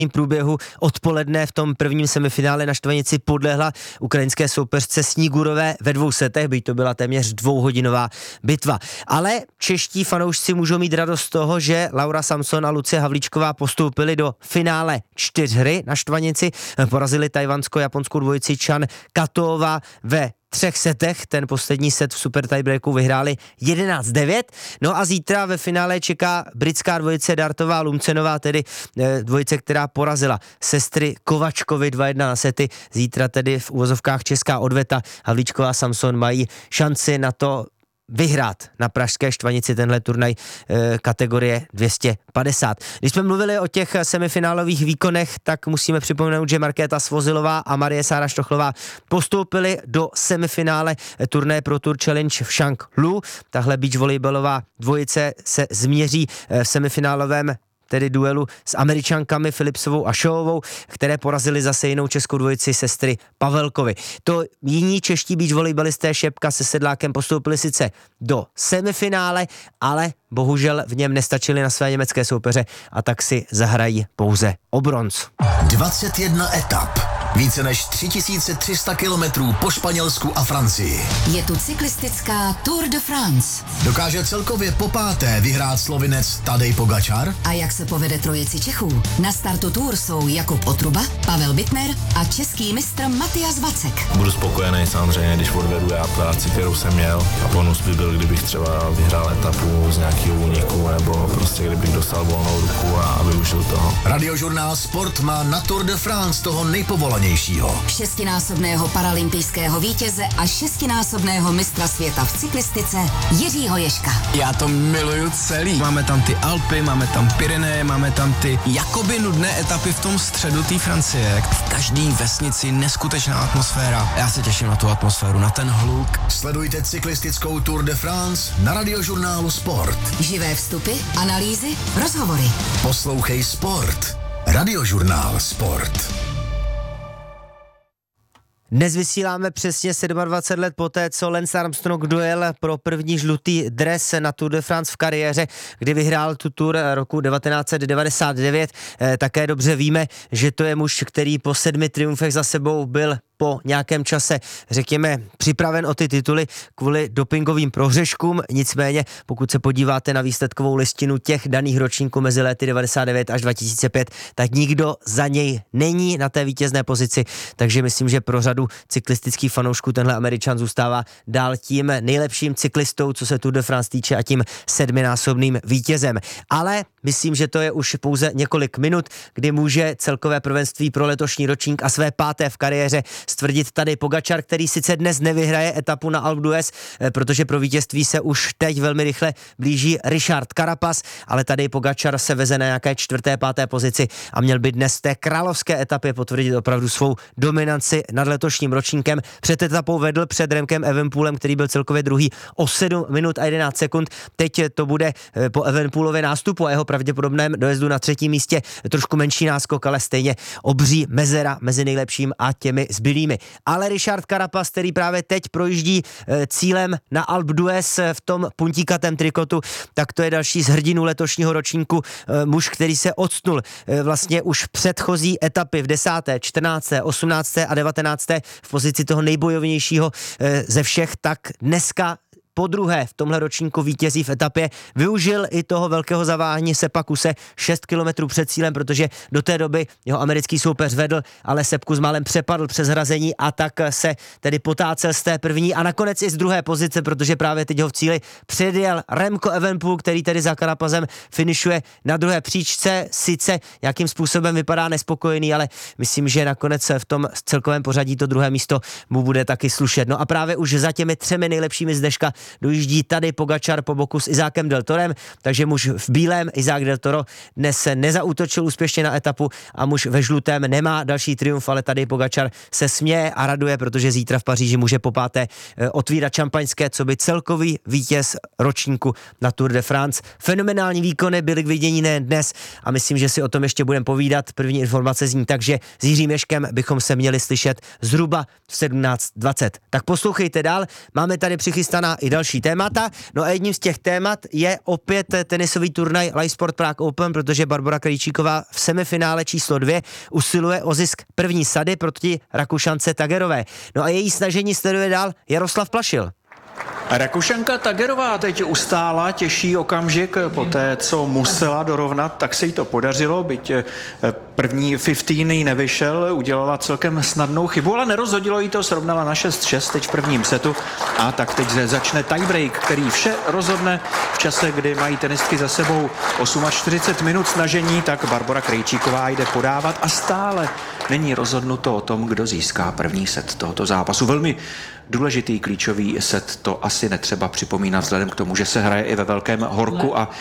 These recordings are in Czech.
průběhu odpoledne v tom prvním semifinále na Štvanici podlehla ukrajinské soupeřce Snigurové ve 2 setech, byť to byla téměř 2hodinová bitva. Ale čeští fanoušci můžou mít radost z toho, že Laura Samson a Lucie Havlíčková postoupili do finále 4 na Štvanici, porazili tajvansko-japonskou dvojici Chan Katová ve 3 setech, ten poslední set v super tiebreaku vyhráli 11-9, no a zítra ve finále čeká britská dvojice Dartová Lumcenová, tedy dvojice, která porazila sestry Kovačkovi 2-1 na sety, zítra tedy v uvozovkách česká odveta. Havlíčková Samson mají šanci na to vyhrát na pražské Štvanici tenhle turnaj kategorie 250. Když jsme mluvili o těch semifinálových výkonech, tak musíme připomenout, že Markéta Svozilová a Marie Sára Štochlová postoupily do semifinále turnaje Pro Tour Challenge v Shanglu. Tahle beach volejbalová dvojice se změří v semifinálovém tedy duelu s Američankami Philipsovou a Šovou, které porazili zase jinou českou dvojici sestry Pavelkovy. To jiní čeští beach volejbalisté Šepka se Sedlákem postoupili sice do semifinále, ale bohužel v něm nestačili na své německé soupeře a tak si zahrají pouze o bronz. 21 etap. Více než 3300 kilometrů po Španělsku a Francii. Je tu cyklistická Tour de France. Dokáže celkově popáté vyhrát Slovinec Tadej Pogačar? A jak se povede trojici Čechů? Na startu Tour jsou Jakub Otruba, Pavel Bittner a český mistr Matias Vacek. Budu spokojený samozřejmě, když odvedu já práci, kterou jsem měl, a bonus by byl, kdybych třeba vyhrál etapu z nějakého úniku, nebo prostě kdybych dostal volnou ruku a využil toho. Radiožurnál Sport má na Tour de France toho nejpovolanějšího. 6násobného paralympijského vítěze a 6násobného mistra světa v cyklistice Jiřího Ježka. Já to miluju celý. Máme tam ty Alpy, máme tam Pyreneje, máme tam ty jakoby nudné etapy v tom středu té Francie. V každý vesnici neskutečná atmosféra. Já se těším na tu atmosféru, na ten hluk. Sledujte cyklistickou Tour de France na Radiožurnálu Sport. Živé vstupy, analýzy, rozhovory. Poslouchej Sport. Radiožurnál Sport. Dnes vysíláme přesně 27 let poté, co Lance Armstrong dojel pro první žlutý dres na Tour de France v kariéře, kdy vyhrál tu Tour roku 1999. Také dobře víme, že to je muž, který po 7 triumfech za sebou byl po nějakém čase, řekněme, připraven o ty tituly kvůli dopingovým prohřeškům. Nicméně, pokud se podíváte na výsledkovou listinu těch daných ročníků mezi lety 99 až 2005, tak nikdo za něj není na té vítězné pozici. Takže myslím, že pro řadu cyklistických fanoušků tenhle Američan zůstává dál tím nejlepším cyklistou, co se Tour de France týče, a tím 7násobným vítězem. Ale myslím, že to je už pouze několik minut, kdy může celkové prvenství pro letošní ročník a své 5. v kariéře stvrdit Tadej Pogačar, který sice dnes nevyhraje etapu na Alpe d'Huez, protože pro vítězství se už teď velmi rychle blíží Richard Carapaz, ale Tadej Pogačar se veze na nějaké 4., 5. pozici a měl by dnes v té královské etapě potvrdit opravdu svou dominanci nad letošním ročníkem. Před etapou vedl před Remkem Evenepoelem, který byl celkově druhý, o 7 minut a 11 sekund. Teď to bude po Evenepoelově nástupu a jeho pravděpodobném dojezdu na 3. místě trošku menší náskok, ale stejně obří mezera mezi nejlepším a těmi zbylými. Ale Richard Carapaz, který právě teď projíždí cílem na Alpe d'Huez v tom puntíkatém trikotu, tak to je další z hrdinů letošního ročníku, muž, který se odstnul vlastně už v předchozí etapy v 10., 14., 18. a 19. v pozici toho nejbojovnějšího ze všech, tak dneska podruhé v tomhle ročníku vítězí v etapě. Využil i toho velkého zaváhání Sepa Kuse 6 kilometrů před cílem, protože do té doby jeho americký soupeř vedl, ale Sepp Kuss málem přepadl přes hrazení a tak se tedy potácel z té první a nakonec i z druhé pozice, protože právě teď ho v cíli předjel Remco Evenepoel, který tedy za Carapazem finišuje na druhé příčce. Sice jakým způsobem vypadá nespokojený, ale myslím, že nakonec v tom celkovém pořadí to druhé místo mu bude taky slušet. No a právě už za těmi 3 nejlepšími z dneška dojíždí tady Pogačar po boku s Izákem Del Torem, takže muž v bílém Izák Del Toro dnes se nezaútočil úspěšně na etapu a muž ve žlutém nemá další triumf, ale tady Pogačar se směje a raduje, protože zítra v Paříži může po 5. otvírat šampaňské, co by celkový vítěz ročníku na Tour de France. Fenomenální výkony byly k vidění nejen dnes a myslím, že si o tom ještě budeme povídat. První informace zní tak, že s Jiřím Ježkem bychom se měli slyšet zhruba v 17:20. Tak poslouchejte dál, máme tady přichystaná i další témata. No a jedním z těch témat je opět tenisový turnaj Lifesport Prague Open, protože Barbora Krejčíková v semifinále číslo 2 usiluje o zisk první sady proti Rakušance Tagerové. No a její snažení sleduje dál Jaroslav Plašil. Rakušanka Tagerová teď ustála, těžší okamžik po té, co musela dorovnat, tak se jí to podařilo, byť první 15 jí nevyšel, udělala celkem snadnou chybu, ale nerozhodilo jí to, srovnala na 6-6 teď v prvním setu a tak teď začne tiebreak, který vše rozhodne v čase, kdy mají tenistky za sebou 48 minut snažení, tak Barbora Krejčíková jde podávat a stále není rozhodnuto o tom, kdo získá první set tohoto zápasu. Velmi důležitý klíčový set, to asi netřeba připomínat vzhledem k tomu, že se hraje i ve velkém horku a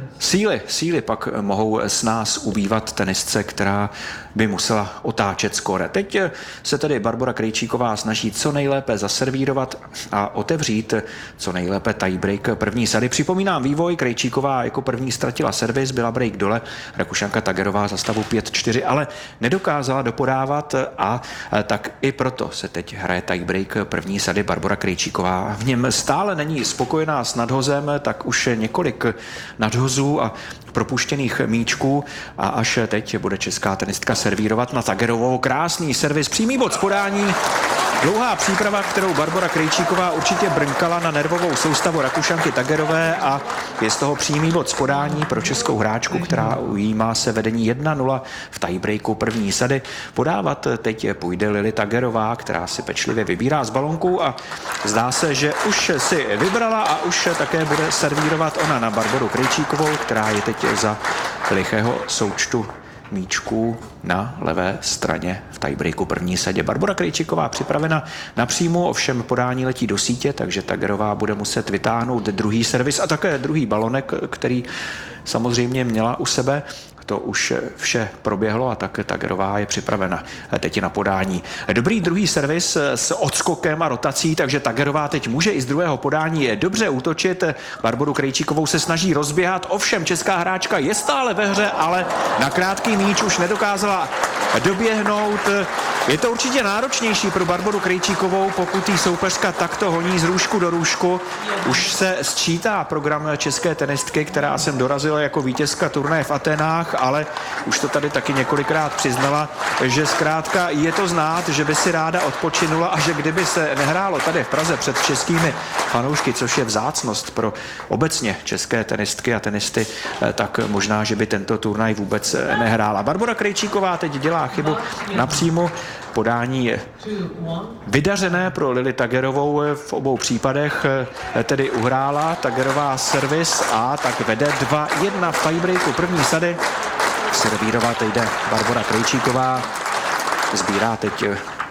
síly pak mohou s nás ubývat tenistce, která by musela otáčet skóre. Teď se tedy Barbora Krejčíková snaží co nejlépe zaservírovat a otevřít co nejlépe tiebreak první sady. Připomínám vývoj, Krejčíková jako první ztratila servis, byla break dole, Rakušanka Tagerová za stavu 5-4, ale nedokázala dopodávat a tak i proto se teď hraje tiebreak první sady. Barbora Krejčíková v něm stále není spokojená s nadhozem, tak už několik nadhozů a propuštěných míčků a až teď bude česká tenistka servírovat na Tagerovou. Krásný servis, přímý bod z podání, dlouhá příprava, kterou Barbora Krejčíková určitě brnkala na nervovou soustavu Rakušanky Tagerové a je z toho přímý bod z podání pro českou hráčku, která ujímá se vedení 1-0 v tiebreaku první sady. Podávat teď půjde Lily Tagerová, která si pečlivě vybírá z balonku a zdá se, že už si vybrala a už také bude servírovat ona na Barboru Krejčíkovou, která je teď za lichého součtu míčků na levé straně v tiebreaku první sadě. Barbora Krejčíková připravena na příjmu, ovšem podání letí do sítě, takže Tagerová bude muset vytáhnout druhý servis a také druhý balonek, který samozřejmě měla u sebe. To už vše proběhlo a tak Tagerová je připravena teď na podání. Dobrý druhý servis s odskokem a rotací, takže Tagerová teď může i z druhého podání dobře útočit. Barboru Krejčíkovou se snaží rozběhat, ovšem česká hráčka je stále ve hře, ale na krátký míč už nedokázala doběhnout. Je to určitě náročnější pro Barboru Krejčíkovou, pokud jí soupeřka takto honí z růžku do růžku. Už se sčítá program české tenistky, která sem dorazila jako vítězka turnaje v Atenách, ale už to tady taky několikrát přiznala, že zkrátka je to znát, že by si ráda odpočinula a že kdyby se nehrálo tady v Praze před českými fanoušky, což je vzácnost pro obecně české tenistky a tenisty, tak možná, že by tento turnaj vůbec nehrála. Barbora Krejčíková teď dělá chybu na příjmu. Podání je vydařené pro Lily Tagerovou v obou případech, tedy uhrála Tagerová servis a tak vede 2-1 v tiebreaku první sady. Servírovat jde Barbora Krejčíková, sbírá teď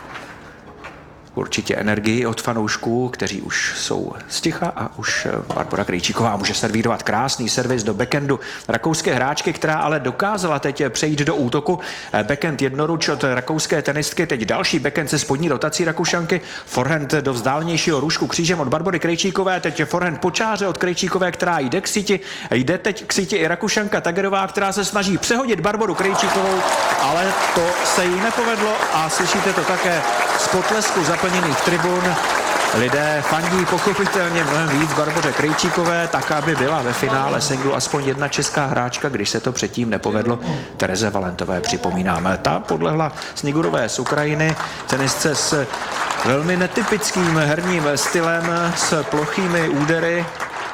určitě energii od fanoušků, kteří už jsou sticha a už Barbora Krejčíková může servírovat krásný servis do backhandu rakouské hráčky, která ale dokázala teď přejít do útoku. Backhand jednoruč od rakouské tenistky, teď další backhand se spodní rotací Rakušanky, forehand do vzdálenějšího růžku křížem od Barbory Krejčíkové, teď forehand po čáře od Krejčíkové, která jde k síti, jde teď k síti i Rakušanka Tagerová, která se snaží přehodit Barboru Krejčíkovou, ale to se jí nepovedlo a slyšíte to také z potlesku zaplněných tribun. Lidé fandí pochopitelně mnohem víc Barboře Krejčíkové, tak aby byla ve finále singlu aspoň jedna česká hráčka, když se to předtím nepovedlo Tereze Valentové, připomínáme. Ta podlehla Snigurové z Ukrajiny, tenistce s velmi netypickým herním stylem, s plochými údery,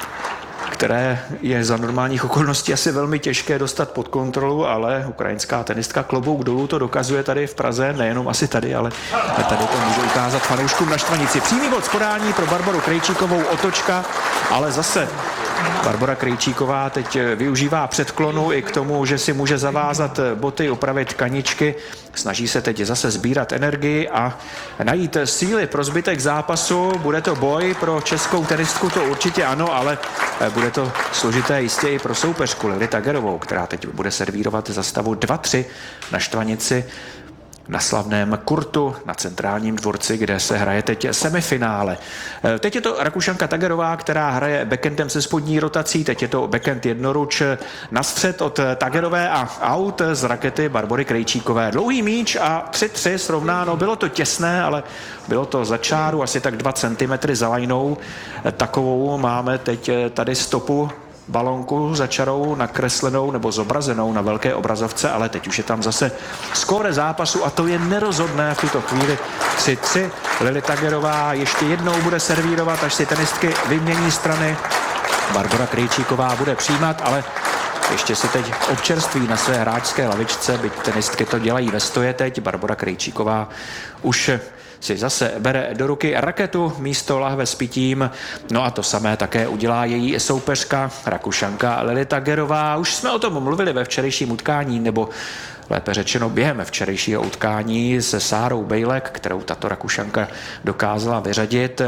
které je za normálních okolností asi velmi těžké dostat pod kontrolu, ale ukrajinská tenistka klobouk dolů to dokazuje tady v Praze, nejenom asi tady, ale tady to může ukázat fanouškům na Štvanici. Přímý bod z podání pro Barboru Krejčíkovou, otočka, ale zase Barbora Krejčíková teď využívá předklonu i k tomu, že si může zavázat boty, upravit kaničky. Snaží se teď zase sbírat energii a najít síly pro zbytek zápasu. Bude to boj pro českou tenistku, to určitě ano, ale bude to složité jistě i pro soupeřku Lily Tagerovou, která teď bude servírovat za stavu 2-3 na Štvanici. na slavném kurtu na centrálním dvorci, kde se hraje teď semifinále. Teď je to Rakušanka Tagerová, která hraje backendem se spodní rotací, teď je to backend jednoruč na střed od Tagerové a out z rakety Barbory Krejčíkové. Dlouhý míč a 3-3 srovnáno, bylo to těsné, ale bylo to za čáru, asi tak 2 cm za lajnou. Takovou máme teď tady stopu balonku za čarou nakreslenou nebo zobrazenou na velké obrazovce, ale teď už je tam zase skóre zápasu a to je nerozhodné v tuto chvíli 3-3. Lily Tagerová ještě jednou bude servírovat, až si tenistky vymění strany. Barbora Krejčíková bude přijímat, ale ještě se teď občerství na své hráčské lavičce, byť tenistky to dělají ve stoje teď. Barbora Krejčíková už si zase bere do ruky raketu místo lahve s pitím. No a to samé také udělá její soupeřka Rakušanka Lily Tagerová. Už jsme o tom mluvili ve včerejším utkání, nebo lépe řečeno během včerejšího utkání se Sárou Bejlek, kterou tato Rakušanka dokázala vyřadit.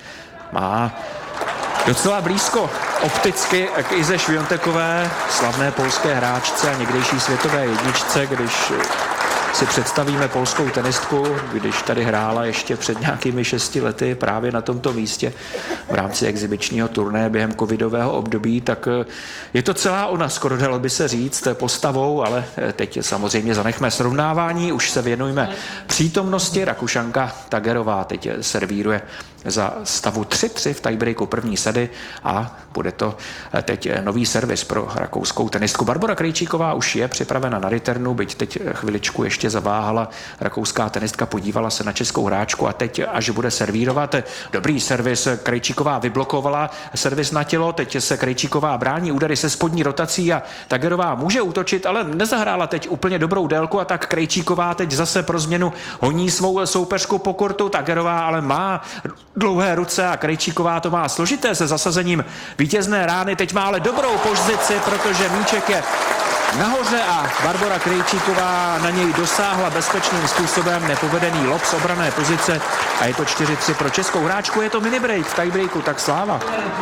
Má docela blízko opticky k Ize Šviontekové, slavné polské hráčce a někdejší světové jedničce, když si představíme polskou tenistku, když tady hrála ještě před nějakými 6 lety právě na tomto místě v rámci exibičního turné během covidového období, tak je to celá ona, skoro dalo by se říct, postavou, ale teď samozřejmě zanechme srovnávání, už se věnujeme přítomnosti. Rakušanka Tagerová teď servíruje za stavu 3-3 v tiebreaku první sady a bude to teď nový servis pro rakouskou tenistku. Barbora Krejčíková už je připravena na returnu, byť teď chviličku ještě zaváhala rakouská tenistka, podívala se na českou hráčku a teď až bude servírovat. Dobrý servis, Krejčíková vyblokovala servis na tělo, teď se Krejčíková brání údery se spodní rotací a Tagerová může útočit, ale nezahrála teď úplně dobrou délku a tak Krejčíková teď zase pro změnu honí svou soupeřku po kurtu. Tagerová ale má dlouhé ruce a Krejčíková to má složité se zasazením vítězné rány. Teď má ale dobrou pozici, protože míček je nahoře a Barbora Krejčíková na něj dosáhla bezpečným způsobem, nepovedený lob z obrané pozice a je to 4-3 pro českou hráčku. Je to mini break v tiebreaku, tak sláva.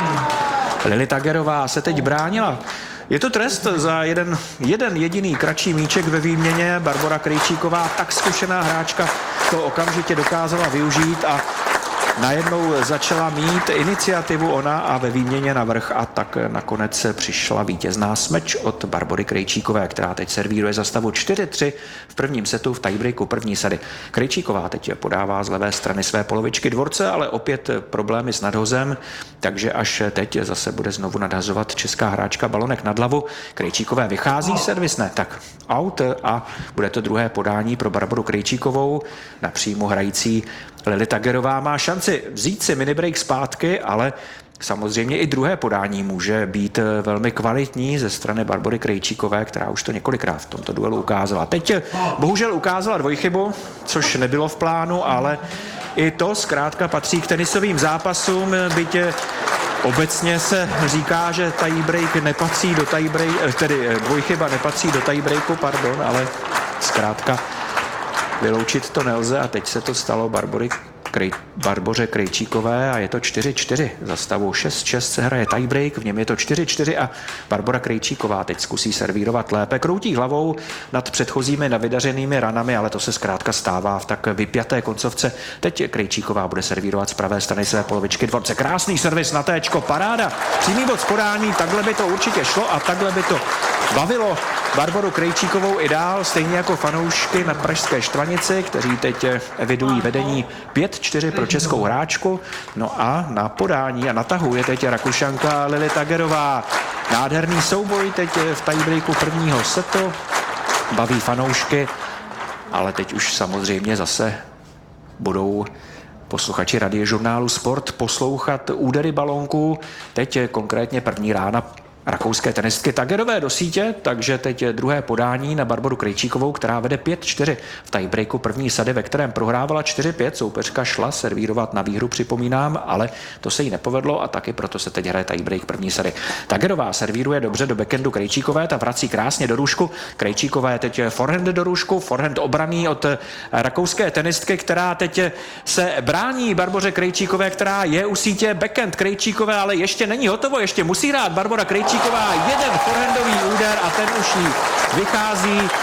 Lily Tagerová se teď bránila. Je to trest za jeden jediný kratší míček ve výměně. Barbora Krejčíková, tak zkušená hráčka, to okamžitě dokázala využít a najednou začala mít iniciativu ona a ve výměně navrch a tak nakonec přišla vítězná smeč od Barbory Krejčíkové, která teď servíruje za stavu 4-3 v prvním setu v tiebreaku první sady. Krejčíková teď podává z levé strany své polovičky dvorce, ale opět problémy s nadhozem, takže až teď zase bude znovu nadhazovat česká hráčka balonek nad hlavu. Krejčíkové vychází, servis ne, tak out a bude to druhé podání pro Barboru Krejčíkovou. Napřímo hrající Lily Tagerová má šanci vzít si minibreak zpátky, ale samozřejmě i druhé podání může být velmi kvalitní ze strany Barbory Krejčíkové, která už to několikrát v tomto duelu ukázala. Teď bohužel ukázala dvojchybu, což nebylo v plánu, ale i to zkrátka patří k tenisovým zápasům, byť obecně se říká, že tiebreak nepatří do tiebreak, tedy dvojchyba nepatří do tiebreaku, ale zkrátka vyloučit to nelze a teď se to stalo Barboře Krejčíkové a je to 4-4. Za stavu 6-6 se hraje tiebreak, v něm je to 4-4 a Barbora Krejčíková teď zkusí servírovat lépe. Kroutí hlavou nad předchozími navydařenými ranami, ale to se zkrátka stává v tak vypjaté koncovce. Teď Krejčíková bude servírovat z pravé strany své polovičky dvorce. Krásný servis na téčko, paráda. Přímý bod z podání, takhle by to určitě šlo a takhle by to bavilo Barboru Krejčíkovou i dál, stejně jako fanoušky na pražské Štvanici, kteří teď evidují vedení 5-4 pro českou hráčku. No a na podání a na tahu je teď Rakušanka Lily Tagerová. Nádherný souboj teď v tiebreaku prvního setu. Baví fanoušky, ale teď už samozřejmě zase budou posluchači radiožurnálu Sport poslouchat údery balónků. Teď konkrétně první rána rakouské tenistky Tagerové do sítě, takže teď druhé podání na Barboru Krejčíkovou, která vede 5-4 v tiebreaku první sady, ve kterém prohrávala 4-5. Soupeřka šla servírovat na výhru, připomínám, ale to se jí nepovedlo a taky proto se teď hraje tiebreak první sady. Tagerová servíruje dobře do backendu Krejčíkové, ta vrací krásně do růžku. Krejčíkové teď forehand do růžku, forehand obraný od rakouské tenistky, která teď se brání Barboře Krejčíkové, která je u sítě. Backhand Krejčíkové, ale ještě není hotovo, ještě musí hrát Barbora Krejčíková jeden forehandový úder a ten už jí vychází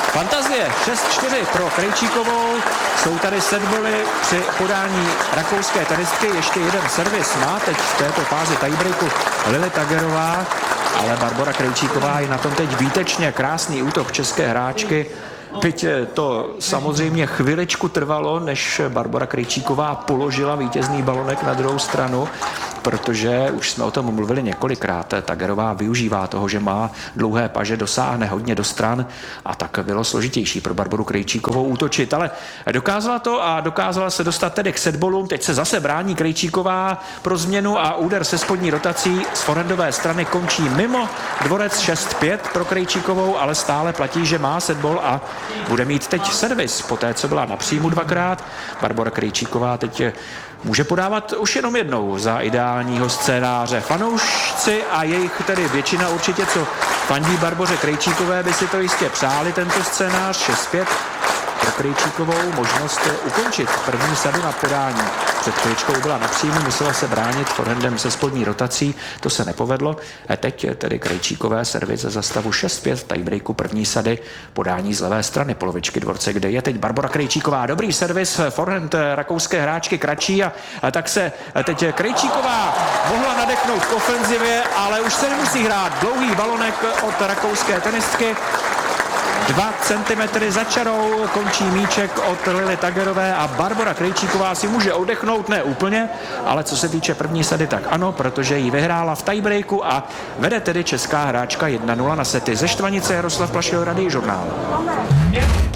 Fantazie 6-4 pro Krejčíkovou. Jsou tady setboly při podání rakouské tenistky. Ještě jeden servis má teď v této fázi tiebreaku Lily Tagerová, ale Barbora Krejčíková je na tom teď výtečně. Krásný útok české hráčky. Byť to samozřejmě chviličku trvalo, než Barbora Krejčíková položila vítězný balonek na druhou stranu, protože už jsme o tom mluvili několikrát. Tagerová využívá toho, že má dlouhé paže, dosáhne hodně do stran a tak bylo složitější pro Barboru Krejčíkovou útočit, ale dokázala to a dokázala se dostat tedy k setballům. Teď se zase brání Krejčíková pro změnu a úder se spodní rotací z forehandové strany končí mimo dvorec 6-5 pro Krejčíkovou, ale stále platí, že má setball a bude mít teď servis po té, co byla na příjmu dvakrát. Barbora Krejčíková teď může podávat už jenom jednou za ideálního scénáře. Fanoušci a jejich tedy většina určitě, co fandí Barboře Krejčíkové, by si to jistě přáli tento scénář 6-5 pro Krejčíkovou, možnost ukončit první sadu na podání. Před chvíličkou byla na příjmu, musela se bránit forehandem se spodní rotací, to se nepovedlo. A teď tedy Krejčíkové servis za stavu 6-5 v tiebreaku první sady, podání z levé strany polovičky dvorce, kde je teď Barbora Krejčíková. Dobrý servis, forehand rakouské hráčky kratší a tak se teď Krejčíková mohla nadechnout k ofenzivě, ale už se nemusí hrát. Dlouhý balonek od rakouské tenistky. 2 centimetry za čarou končí míček od Lily Tagerové a Barbora Krejčíková si může oddechnout, ne úplně, ale co se týče první sady, tak ano, protože ji vyhrála v tiebreaku a vede tedy česká hráčka 1-0 na sety. Ze Štvanice Jaroslav Plašil, Radiožurnál.